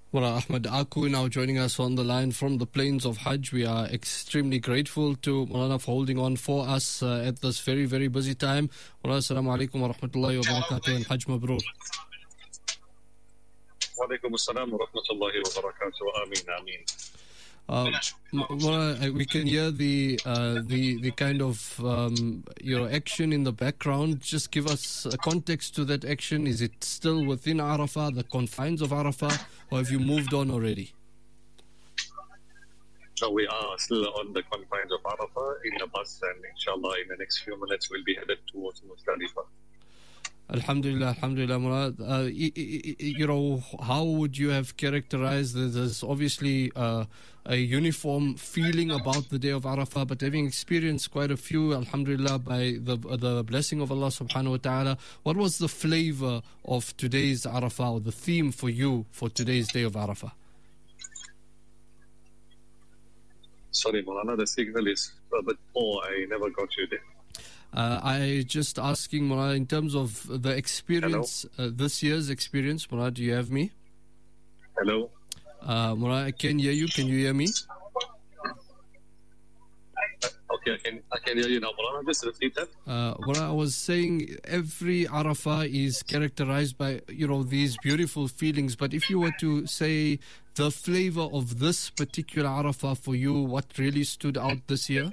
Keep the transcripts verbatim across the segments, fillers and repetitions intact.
Mullah Ahmad Aku now joining us on the line from the plains of Hajj. We are extremely grateful to Mullah for holding on for us uh, at this very, very busy time. Mullah, assalamu alaikum wa rahmatullahi wa barakatuh and Hajj Mabrur. Wa alaikum assalam wa rahmatullahi wa barakatuh. Ameen, ameen. Uh, Mullah, we can hear the uh, the the kind of um, you know action in the background. Just give us a context to that action. Is it still within Arafah, the confines of Arafah, or have you moved on already? So we are still on the confines of Arafah in a bus, and inshallah in the next few minutes we'll be headed towards Muzdalifah. Alhamdulillah, Alhamdulillah, Murad. Uh, you know, how would you have characterized this? There's obviously uh, a uniform feeling about the day of Arafah, but having experienced quite a few, Alhamdulillah, by the the blessing of Allah subhanahu wa ta'ala, what was the flavor of today's Arafah, or the theme for you for today's day of Arafah? Sorry, Mulana, the signal is a bit poor. I never got you there. Uh, I just asking, Murad, in terms of the experience, uh, this year's experience. Murad, do you have me? Hello? Uh, Murad, I can hear you. Can you hear me? Okay, I can, I can hear you now. Murad, just repeat that. Uh, what I was saying, every Arafah is characterized by, you know, these beautiful feelings. But if you were to say the flavor of this particular Arafah for you, what really stood out this year?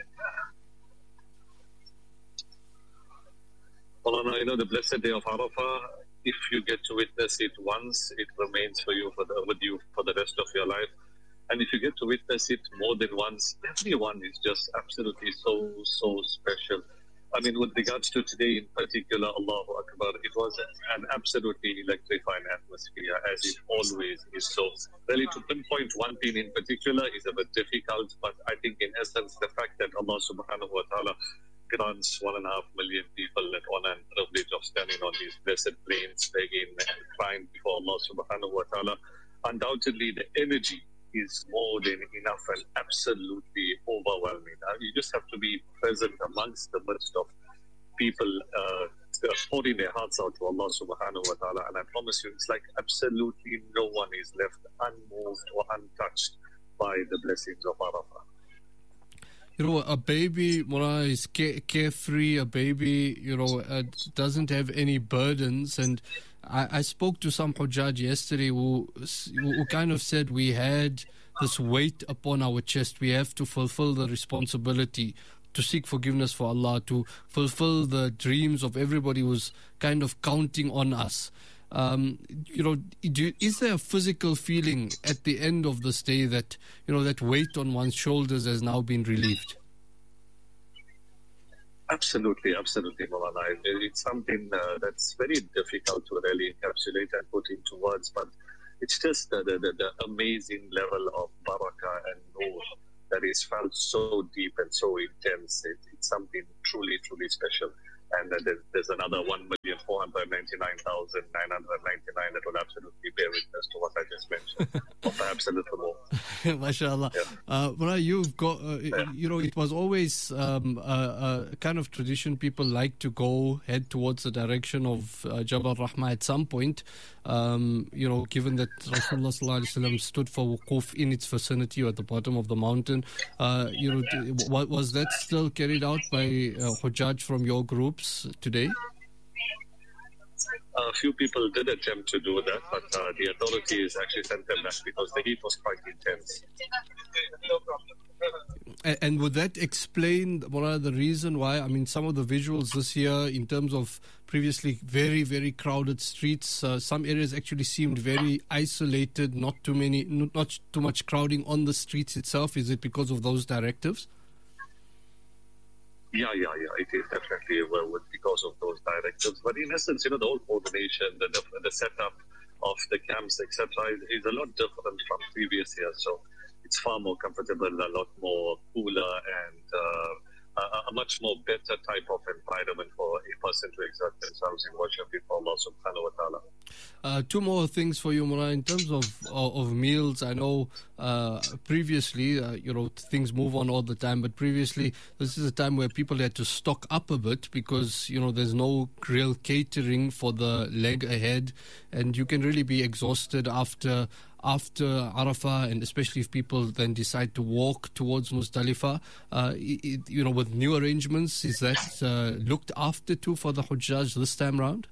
You know, the blessed day of Arafah, if you get to witness it once, it remains for you for the, with you for the rest of your life. And if you get to witness it more than once, everyone is just absolutely so, so special. I mean, with regards to today in particular, Allahu Akbar, it was an absolutely electrifying atmosphere, as it always is. So, really, to pinpoint one thing in particular is a bit difficult, but I think in essence, the fact that Allah subhanahu wa ta'ala grants one and a half million people that honor and privilege of standing on these blessed plains, begging and crying before Allah subhanahu wa ta'ala. Undoubtedly, the energy is more than enough and absolutely overwhelming. Uh, you just have to be present amongst the midst of people uh, pouring their hearts out to Allah subhanahu wa ta'ala. And I promise you, it's like absolutely no one is left unmoved or untouched by the blessings of Arafah. You know, a baby, Mullah, is care- carefree. A baby, you know, uh, doesn't have any burdens. And I, I spoke to some Hujjaj yesterday who, who kind of said we had this weight upon our chest. We have to fulfill the responsibility to seek forgiveness for Allah, to fulfill the dreams of everybody who's kind of counting on us. Um, you know, do, is there a physical feeling at the end of this day that, you know, that weight on one's shoulders has now been relieved? Absolutely, absolutely, Maulana. It's something uh, that's very difficult to really encapsulate and put into words, but it's just the, the, the amazing level of barakah and nur that is felt so deep and so intense. It, it's something truly, truly special. And uh, there's, there's another one million four hundred ninety-nine thousand nine hundred ninety-nine that will absolutely bear witness to what I just mentioned, or perhaps a little more. MashaAllah. Yeah. Uh, Mullah, you've got, uh, yeah. you know, it was always um, a, a kind of tradition. People like to go, head towards the direction of uh, Jabal Rahmah at some point. Um, you know, given that Rasulullah sallallahu alaihi wasallam stood for wuquf in its vicinity or at the bottom of the mountain, uh, you know, was that still carried out by uh, Hujjaj from your groups today? A few people did attempt to do that, but uh, the authorities actually sent them back because the heat was quite intense. And, and would that explain, Mullah, the reason why? I mean, some of the visuals this year, in terms of previously very, very crowded streets, uh, some areas actually seemed very isolated, not too many, not too much crowding on the streets itself. Is it because of those directives? Yeah, yeah, yeah. It is definitely well, because of those directives. But in essence, you know, the whole coordination, the the setup of the camps, et cetera, is, is a lot different from previous years. So it's far more comfortable, a lot more cooler, and uh, a, a much more better type of environment for a person to exert themselves in worship before Allah subhanahu wa ta'ala. Uh, two more things for you, Mullah. In terms of of, of meals, I know uh, previously, uh, you know, things move on all the time, but previously this is a time where people had to stock up a bit because, you know, there's no real catering for the leg ahead, and you can really be exhausted after after Arafah, and especially if people then decide to walk towards Muzdalifah, uh, it, you know, with new arrangements, is that uh, looked after too for the Hujjaj this time round?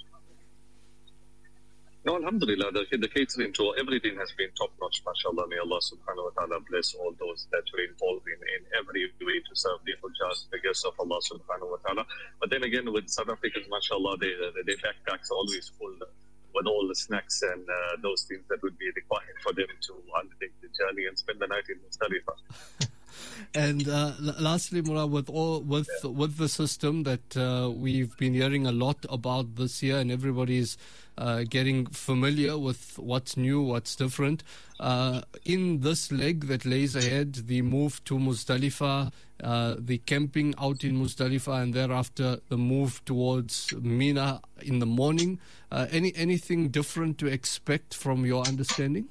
No, alhamdulillah, the, the catering to everything has been top-notch, mashallah. May Allah subhanahu wa ta'ala bless all those that were involved in, in every way to serve the Hujjaj, the guests of Allah subhanahu wa ta'ala. But then again, with South Africans, mashallah, they, their backpacks are always full with all the snacks and uh, those things that would be required for them to undertake the journey and spend the night in Muzdalifah. And uh, lastly, Mullah, with all with yeah. with the system that uh, we've been hearing a lot about this year, and everybody's uh, getting familiar with what's new, what's different. Uh, in this leg that lays ahead, the move to Muzdalifah, uh, the camping out in Muzdalifah, and thereafter the move towards Mina in the morning. Uh, any anything different to expect from your understanding?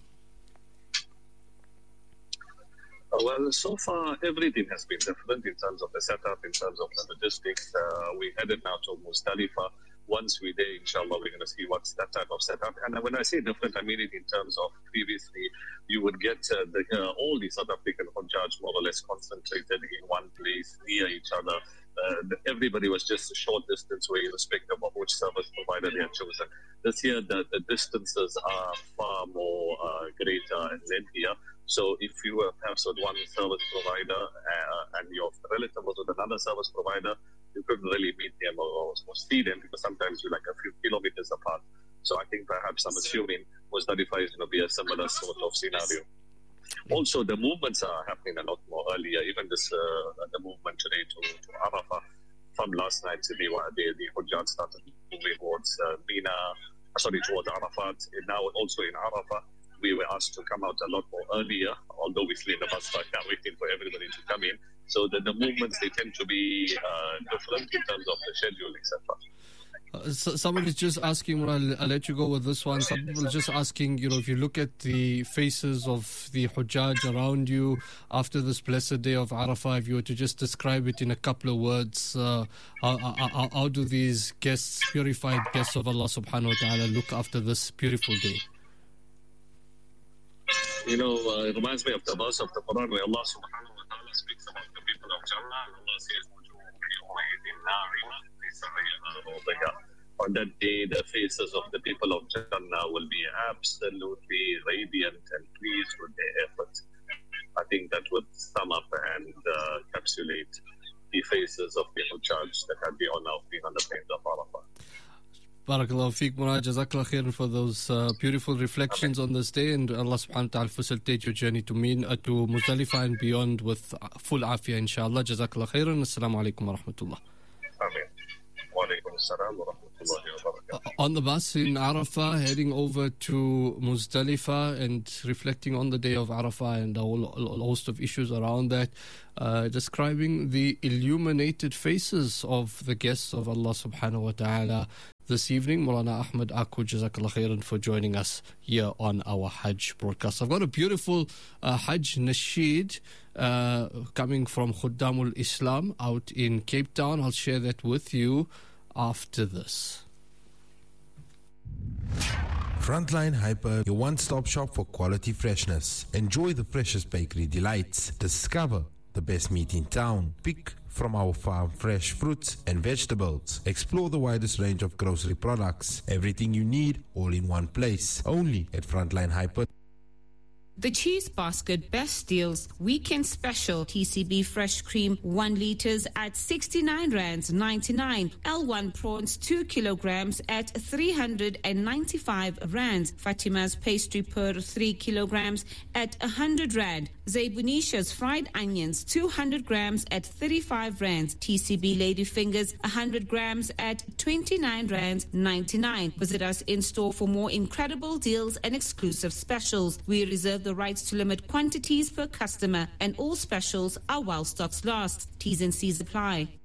Well, so far, everything has been different in terms of the setup, in terms of the logistics. Uh, we headed now to Muzdalifah. Once we're there, inshallah, we're going to see what's that type of setup. And when I say different, I mean it in terms of previously, you would get uh, the, uh, all the South African Hujjaj more or less concentrated in one place, near each other. Uh, everybody was just a short distance away, irrespective of which service provider they had chosen. This year, the, the distances are far more uh, greater and lengthier. So if you were perhaps with one service provider uh, and your relative was with another service provider, you couldn't really meet them or, or see them because sometimes you're like a few kilometers apart. So I think perhaps I'm assuming Muzdalifah is going to be a similar sort of scenario. Also, the movements are happening a lot more earlier. Even this, uh, the movement today to, to Arafah from last night, the, the, the Hujjaj started moving towards uh, Mina, sorry, towards Arafat. And now also in Arafah, we were asked to come out a lot more earlier, although we still in the bus right now waiting for everybody to come in. So the, the movements, they tend to be uh, different in terms of the schedule, et cetera. Uh, so someone is just asking, well, I'll, I'll let you go with this one. Some people are just asking, you know, if you look at the faces of the Hujjaj around you after this blessed day of Arafah, if you were to just describe it in a couple of words, uh, how, how, how do these guests, purified guests of Allah subhanahu wa ta'ala, look after this beautiful day? You know, uh, it reminds me of the verse of the Quran where Allah subhanahu wa ta'ala speaks about the people of Jannah. And Allah says, on that day, the faces of the people of Jannah will be absolutely radiant and pleased with their effort. I think that would sum up and uh, encapsulate the faces of the Hujjaj that had the honor of being on the plains of Arafah. Barakallahu feek, Murad. Jazakallah khairan for those uh, beautiful reflections on this day, and Allah subhanahu wa ta'ala facilitate your journey to Min, uh, to Muzdalifah and beyond with full afiyah, inshallah. Jazakallah khairan. Assalamu alaikum wa rahmatullah. Ameen. Wa alaikum assalam wa rahmatullahi wa barakatuh. On the bus in Arafah, heading over to Muzdalifah and reflecting on the day of Arafah and a whole a host of issues around that, uh, describing the illuminated faces of the guests of Allah subhanahu wa ta'ala this evening. Maulana Ahmed Aku, Jazakallah khairan for joining us here on our Hajj broadcast. I've got a beautiful uh, Hajj Nasheed uh, coming from Khuddamul Islam out in Cape Town. I'll share that with you after this. Frontline Hyper, your one-stop shop for quality freshness. Enjoy the freshest bakery delights. Discover the best meat in town. Pick from our farm fresh fruits and vegetables. Explore the widest range of grocery products. Everything you need, all in one place. Only at Frontline Hyper. The Cheese Basket Best Deals Weekend Special. T C B fresh cream one liters at sixty-nine rand ninety-nine. L one prawns two kilograms at three hundred ninety-five rand. Fatima's pastry per three kilograms at one hundred rand. Zaibunisha's fried onions two hundred grams at thirty-five rand. T C B Lady Fingers one hundred grams at twenty-nine rand ninety-nine. Visit us in store for more incredible deals and exclusive specials. We reserve the rights to limit quantities per customer, and all specials are while stocks last. T's and C's apply.